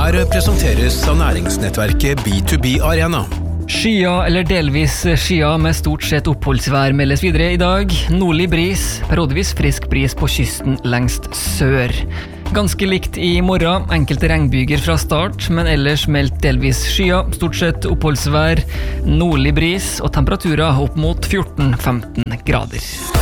Her presenteres av næringsnettverket B2B Arena. Skyer eller delvis skyer med stort sett oppholdsvær meldes videre i dag. Nordlig bris, periodevis frisk bris på kysten lengst sør. Ganske likt i morgen, enkelte regnbyger fra start, men ellers meldt delvis skyer, stort sett oppholdsvær, nordlig bris og temperaturer opp mot 14-15 grader.